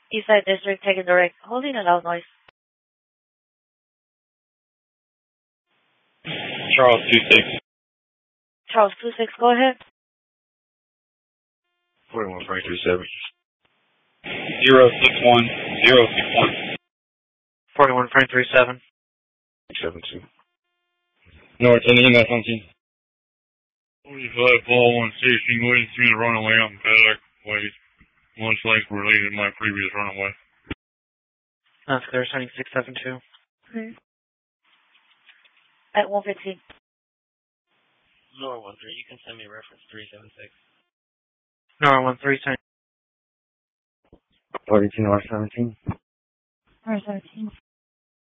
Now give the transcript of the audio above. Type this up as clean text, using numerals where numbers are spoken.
Eastside District, taking direct. Holding a loud noise. Charles 26. Charles 26, go ahead. 41 Frank 37. 061. 41 Frank 37. 72. North Indiana 17. 45 Paul 116, waiting for me to run away on Cadillac Way. Most likely related to my previous runaway. That's clear, sending 672. Okay. At 115. Nor 13, you can send me reference 376. No, 13, sending 42 North 17. North 17.